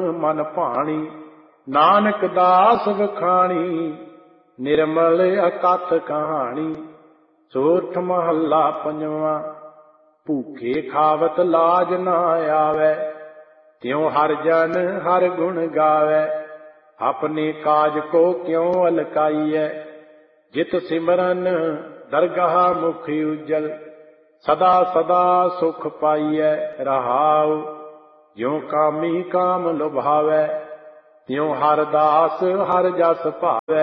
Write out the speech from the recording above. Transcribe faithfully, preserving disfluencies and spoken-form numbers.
ਮਨ ਭਾਣੀ। ਨਾਨਕ ਦਾਸ ਵਖਾਣੀ ਨਿਰਮਲ ਅਕਥ ਕਹਾਣੀ। ਸੋਰਠ ਮਹੱਲਾ ਪੰਜਵਾਂ। ਭੂਖੇ ਖਾਵਤ ਲਾਜ ਨਾ ਆਵੈ, ਤਿਉ ਹਰ ਜਨ ਹਰ ਗੁਣ ਗਾਵੈ। ਆਪਣੇ ਕਾਜ ਕੋ ਕਿਉ ਅਲਕਾਈਐ, ਜਿਤ ਸਿਮਰਨ ਦਰਗਾਹ ਮੁਖ ਉਜਲ। ਸਦਾ ਸਦਾ ਸੁਖ ਪਾਈਐ ਰਹਾਉ, ਜਿਉ ਕਾਮੀ ਕਾਮ ਲੁਭਾਵੈ। ਤਿਉ ਹਰ ਦਾਸ ਹਰ ਜਸ ਭਾਵੈ।